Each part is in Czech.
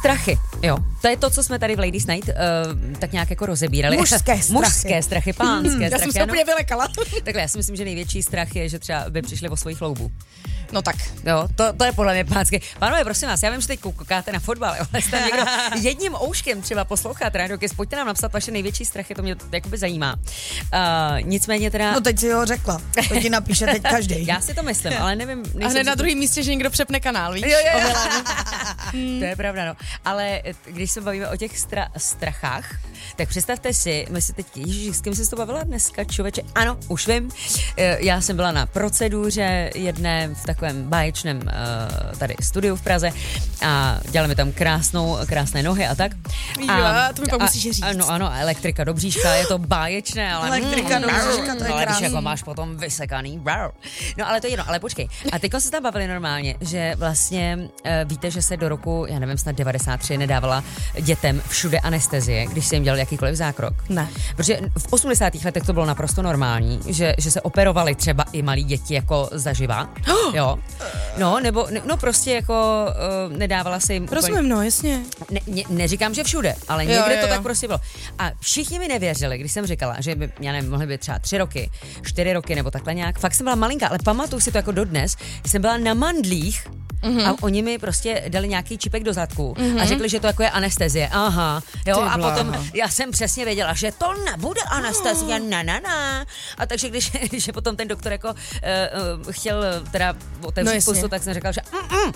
Strachy, jo. To je to, co jsme tady v Ladies Night tak nějak jako rozebírali. Mužské strachy, pánské strachy. Já jsem se úplně vylekala. Takhle, já si myslím, že největší strach je, že třeba by přišli o svoji chloubu. No tak. Jo, to je podle mě pánské. Pánové, prosím vás, já vím, že teď koukáte na fotbal, ale jste někdo jedním ouškem třeba posloucháte rádiokys, pojďte nám napsat vaše největší strachy, to mě jakoby zajímá. Nicméně teda... No teď si ho řekla, to ti napíše teď každý. Já si to myslím, ale nevím... A hned na druhém místě, že někdo přepne kanál, víš? Jo. To je pravda, no. Ale když se bavíme o těch strachách, tak představte si, my se teď, ježiš, s kým jsi to bavila dneska, člověče? Ano, už vím. Já jsem byla na proceduře jedné v takovém báječném tady studiu v Praze a dělali mi tam krásné nohy a tak. To mi pak musíš říct. Ano, elektrika do bříška, je to báječné, ale... Elektrika do bříška, to je ale když krásný. jako máš potom vysekaný. No ale to je jedno, ale počkej. A teďko se tam bavili normálně, že vlastně víte, že se do roku, já nevím, snad 93 nedávala dětem všude anestezie, když se jim dělal jakýkoliv zákrok. Ne. Protože v 80. letech to bylo naprosto normální, že se operovali třeba i malí děti jako zaživa. Jo. No, nebo prostě jako nedávala se jim Rozumím, no, jasně. Neříkám, že všude, ale někde to tak prostě bylo. A všichni mi nevěřili, když jsem říkala, že by, já nevím, mohly být třeba 3 roky, 4 roky nebo takhle nějak. Fakt jsem byla malinká, ale pamatuju si to jako dodnes, když jsem byla na mandlích a oni mi prostě dali nějaký čipek do zadku a řekli, že to jako je anestezie. Aha, jo, a potom já jsem přesně věděla, že to nebude anestezie, na. A takže když je potom ten doktor jako chtěl teda otevřít pusu, tak jsem řekla, že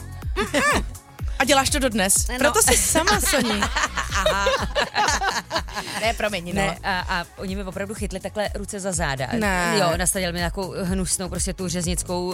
A děláš to dodnes. No. Proto jsi sama, Soni. Ne, promiň, no. Ne, a oni mi opravdu chytli takhle ruce za záda. Ne. Jo, nasadili mi nějakou hnusnou prostě tu řeznickou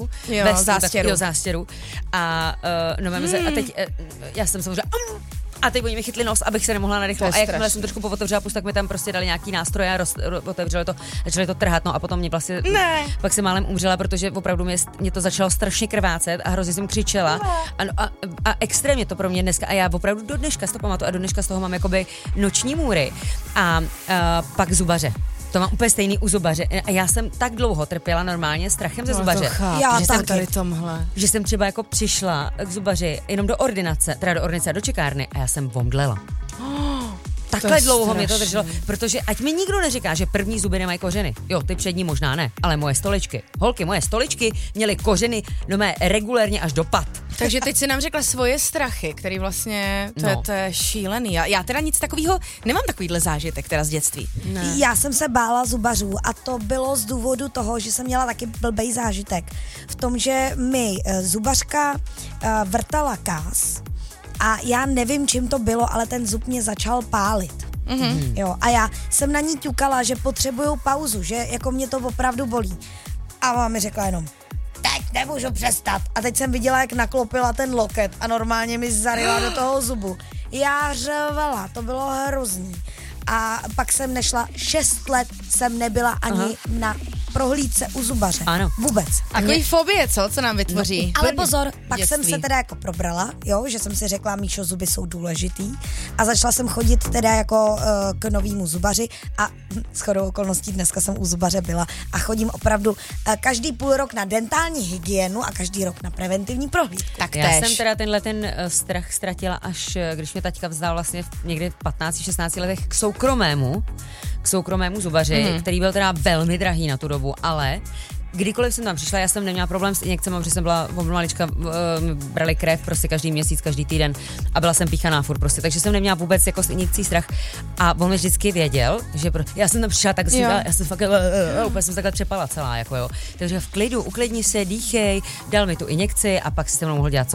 zástěru. A a teď já jsem samozřejmě a teď oni mi chytli nos, abych se nemohla nadechnout. A jakmile jsem trošku pootevřela pust, tak mi tam prostě dali nějaký nástroje a otevřeli to, začali to trhat, no a potom mě vlastně pak jsem málem umřela, protože opravdu mě to začalo strašně krvácet a hrozně jsem křičela. A extrémně to pro mě dneska, a já opravdu do dneška si to pamatuju a do dneška z toho mám jakoby noční můry a pak zubaře. To mám úplně stejný u zubaře. A já jsem tak dlouho trpěla normálně strachem ze zubaře. Já jsem tady tomhle. Že jsem třeba jako přišla k zubaři jenom do ordinace do čekárny a já jsem omdlela. Takhle dlouho mě to drželo, protože ať mi nikdo neříká, že první zuby nemají kořeny. Jo, ty přední možná ne, ale moje stoličky. Holky, moje stoličky měly kořeny regulérně až do pat. Takže teď si nám řekla svoje strachy, který vlastně, to je šílený. Já teda nic takového, nemám takovýhle zážitek teda z dětství. Ne. Já jsem se bála zubařů a to bylo z důvodu toho, že jsem měla taky blbej zážitek. V tom, že mi zubařka vrtala kás a já nevím, čím to bylo, ale ten zub mě začal pálit. Jo, a já jsem na ní ťukala, že potřebuju pauzu, že jako mě to opravdu bolí. A ona mi řekla jenom, teď nemůžu přestat. A teď jsem viděla, jak naklopila ten loket a normálně mi zaryla do toho zubu. Já řvala, to bylo hrozný. A pak jsem nešla, 6 let jsem nebyla ani na prohlídce u zubaře. Ano. Vůbec. A takový fobie, co nám vytvoří? Ale pozor, pak dětství. jsem se teda jako probrala, jo, že jsem si řekla, Míšo, zuby jsou důležitý a začala jsem chodit teda jako k novýmu zubaři a shodou okolností dneska jsem u zubaře byla a chodím opravdu každý půl rok na dentální hygienu a každý rok na preventivní prohlídku. Tak já jsem teda ten strach ztratila, až když mě taťka vzdal vlastně někdy v 15-16 letech k soukromému zubaři, který byl teda velmi drahý na tu dobu, ale kdykoliv jsem tam přišla, já jsem neměla problém s injekcemi, protože jsem byla malička, brali krev prostě každý měsíc, každý týden a byla jsem píchaná furt prostě, takže jsem neměla vůbec jako s injekcí strach a on mi vždycky věděl, že já jsem tam přišla tak, já jsem fakt úplně jsem takhle třepala celá, jako jo. Takže v klidu, uklidni se, dýchej, dal mi tu injekci a pak si se mnou mohl dělat